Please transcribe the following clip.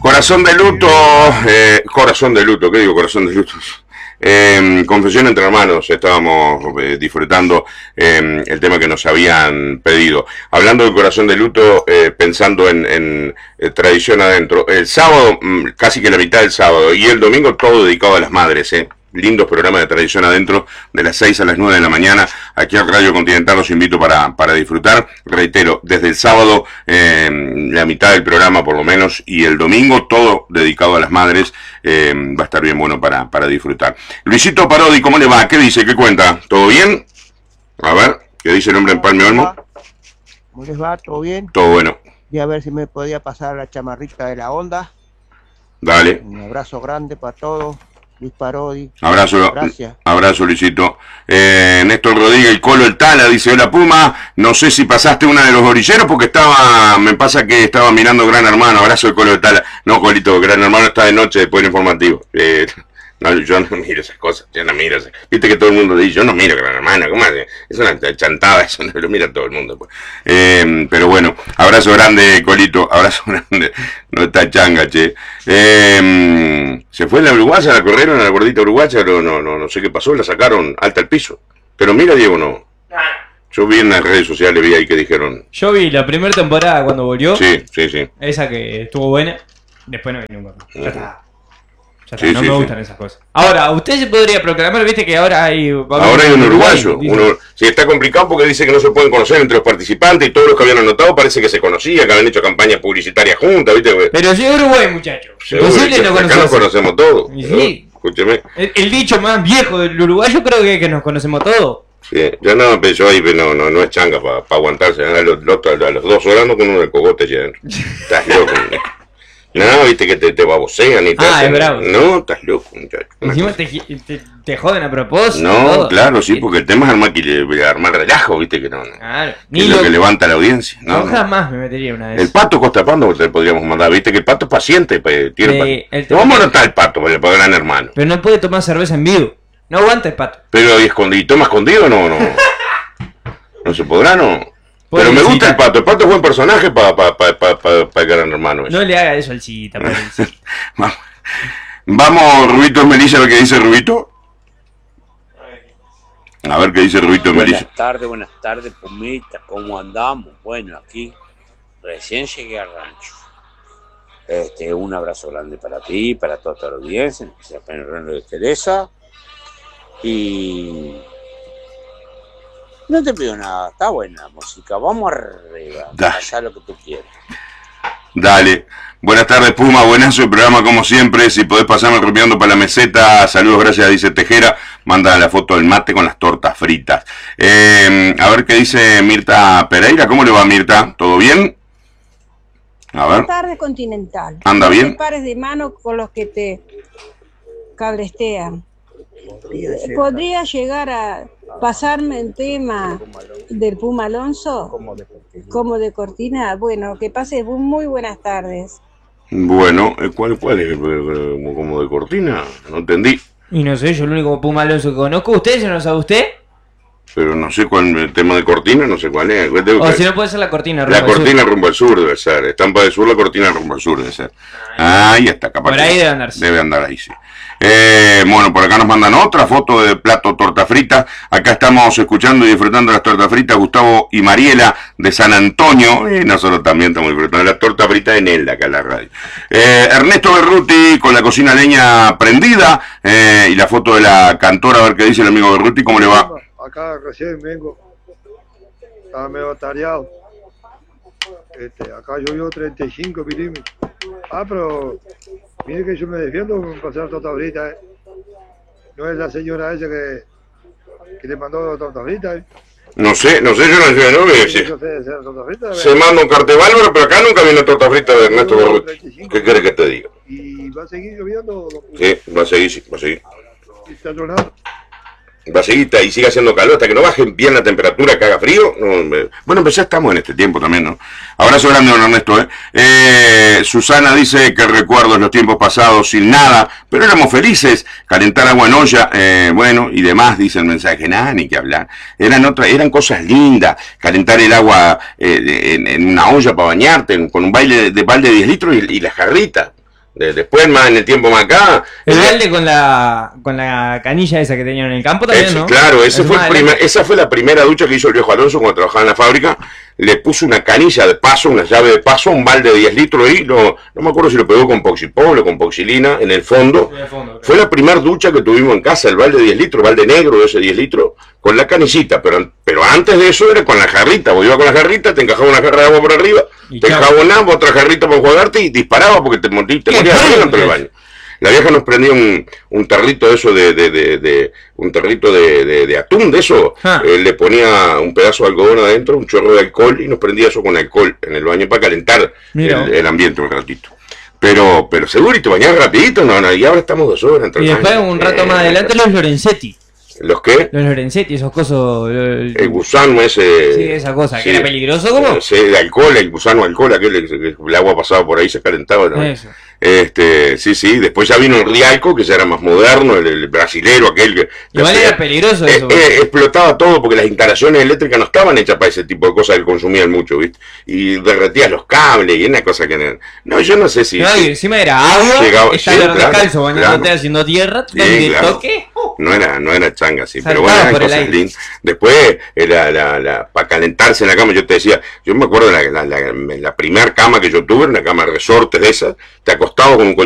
Corazón de luto, corazón de luto, ¿qué digo? Corazón de luto. Confesión entre hermanos, estábamos disfrutando el tema que nos habían pedido. Hablando del corazón de luto, pensando en tradición adentro. El sábado, casi que la mitad del sábado, y el domingo todo dedicado a las madres, lindos programas de tradición adentro, de las 6 a las 9 de la mañana, aquí al Radio Continental los invito para disfrutar. Reitero, desde el sábado, la mitad del programa por lo menos, y el domingo todo dedicado a las madres, va a estar bien bueno para disfrutar. Luisito Parodi, ¿cómo le va? ¿Qué dice? ¿Qué cuenta? ¿Todo bien? A ver, ¿qué dice el hombre en Palme Olmo? ¿Cómo les va? ¿Todo bien? Todo bueno. Y a ver si me podía pasar la chamarrita de la onda. Dale. Un abrazo grande para todos. Luis Parodi. Abrazo, gracias. Abrazo, Luisito. Néstor Rodríguez, el Colo El Tala, dice: hola Puma, no sé si pasaste una de los orilleros porque me pasa que estaba mirando Gran Hermano. Abrazo del Colo El Tala. No, Colito, Gran Hermano está de noche después del informativo. No, yo no miro esas cosas, yo no miro esas. Viste que todo el mundo dice, yo no miro Gran Hermano, ¿cómo hace? Es una chantada, eso no lo mira todo el mundo. Pues. Pero bueno, abrazo grande, Colito, abrazo grande. No está changa, che. Se fue en la uruguaya, la corrieron a la gordita uruguaya, pero no sé qué pasó, la sacaron alta al piso. Pero mira, Diego, no. Yo vi en las redes sociales, vi ahí que dijeron. Yo vi la primera temporada cuando volvió. Sí. Esa que estuvo buena. Después no vi nunca más. Ya está. Sí, no me gustan esas cosas. Ahora, usted se podría proclamar, viste que ahora hay... Ahora hay un uruguayo. Sí, está complicado porque dice que no se pueden conocer entre los participantes y todos los que habían anotado parece que se conocía, que habían hecho campañas publicitarias juntas, ¿viste? Pero sí, Uruguay, muchacho. Imposible no conocerse. Acá nos conocemos todos. Sí. Escúcheme. El dicho más viejo del uruguayo creo que nos conocemos todos. Sí, yo no, pero yo ahí no es changa para aguantarse. A los 2 horas no con uno de cogote ya. Estás loco. No, viste que te babosean y te hacen... es bravo. No, estás loco, muchacho. Encima te joden a propósito. No, todo. claro, sí, porque el tema es armar relajo, viste que no. Claro. Que es lo que levanta la audiencia. No, jamás me metería una vez. El Pato Costa Pando te podríamos mandar, viste que el Pato es paciente. Vamos a notar el Pato para el Gran Hermano. Pero no puede tomar cerveza en vivo. No aguanta el Pato. Pero ¿y toma escondido? No. No se podrá, no. Pero me gusta el Pato es buen personaje para el Gran Hermano. No le haga eso al Chita, Vamos, Rubito Melilla, a ver qué dice Rubito. A ver qué dice Rubito Melilla. Buenas tardes, Pumita, ¿cómo andamos? Bueno, aquí recién llegué al rancho. Un abrazo grande para ti, para toda la audiencia, en especial para el Reino de Teresa. Y... no te pido nada, está buena la música, vamos arriba, allá lo que tú quieras. Dale. Buenas tardes, Puma, buenazo el programa como siempre. Si podés pasarme rompiendo para la meseta, saludos, gracias, dice Tejera. Manda la foto del mate con las tortas fritas. A ver qué dice Mirta Pereira. ¿Cómo le va, Mirta? ¿Todo bien? A ver. Buenas tardes, Continental. ¿Anda bien? No te pares de mano con los que te cabrestean. ¿Podría llegar a pasarme el tema del Puma Alonso? Como de cortina. Bueno, que pase muy buenas tardes. Bueno, ¿cuál es? ¿Como de cortina? No entendí. Y no sé, yo el único Puma Alonso que conozco. ¿Usted se lo sabe usted? Pero no sé cuál, el tema de cortina, no sé cuál es. O si no puede ser la cortina rumbo al sur. La cortina rumbo al sur debe ser. Estampa del sur, la cortina rumbo al sur debe ser. Ahí está, capaz. Por ahí debe andar. Debe andar ahí, sí. Bueno, por acá nos mandan otra foto de plato torta frita. Acá estamos escuchando y disfrutando de las tortas fritas. Gustavo y Mariela de San Antonio. Nosotros también estamos disfrutando de las tortas fritas en Elda, acá en la radio. Ernesto Berruti con la cocina leña prendida. Y la foto de la cantora, a ver qué dice el amigo Berruti. ¿Cómo le va? Acá recién vengo, estaba medio tareado. Acá llovió 35 milímetros. Pero mire que yo me defiendo con pasar torta frita. No es la señora esa que le mandó torta frita. No sé, yo no sé. Se manda un cartel bárbaro, pero acá nunca viene torta frita de Ernesto Berruti. ¿Qué querés que te diga? ¿Y va a seguir lloviendo? Sí, va a seguir. ¿Y está tronando? Va a seguir y sigue haciendo calor hasta que no baje bien la temperatura, que haga frío. Bueno, pues ya estamos en este tiempo también, ¿no? Abrazo grande, don Ernesto, Susana dice que recuerdos los tiempos pasados sin nada, pero éramos felices. Calentar agua en olla, bueno, y demás, dice el mensaje. Nada, ni que hablar. Eran cosas lindas. Calentar el agua en una olla para bañarte, con un balde de 10 litros y la jarrita. Después, más en el tiempo más acá... El balde con la canilla esa que tenían en el campo también, ¿no? Claro, esa fue la primera ducha que hizo el viejo Alonso cuando trabajaba en la fábrica. Le puso una canilla de paso, una llave de paso, un balde de 10 litros ahí, no me acuerdo si lo pegó con poxipol o con poxilina en el fondo. Claro. Fue la primera ducha que tuvimos en casa, el balde de 10 litros, balde negro de ese 10 litros, con la canillita, pero antes de eso era con la jarrita, vos ibas con la jarrita, te encajaba una jarra de agua por arriba, te enjabonabas, otra jarrita para enjuagarte y disparaba porque te morías dentro del baño. La vieja nos prendía un tarrito de eso un tarrito de atún de eso, le ponía un pedazo de algodón adentro, un chorro de alcohol y nos prendía eso con alcohol en el baño para calentar el ambiente un ratito. Pero seguro, y te bañás rapidito, y ahora estamos 2 horas. Y después un rato más adelante los Lorenzetti. ¿Los qué? Los Lorenzetti, esos cosos... El gusano ese... Sí, esa cosa, que era peligroso, ¿cómo? Sí, de alcohol, el gusano alcohol, el agua pasaba por ahí, se calentaba también. Eso. Sí, después ya vino el Rialco, que ya era más moderno, el brasilero, aquel que... Igual era peligroso eso. Explotaba todo porque las instalaciones eléctricas no estaban hechas para ese tipo de cosas que consumían mucho, ¿viste? Y derretías los cables y una cosa que... No, yo no sé si... No, y encima era agua, estar descalzo, bañándote haciendo tierra, toque... No era changa, sí, pero bueno, eran cosas lindas. Después, para calentarse en la cama, yo te decía, yo me acuerdo de la primera cama que yo tuve, una cama de resortes de esas, te acostabas con un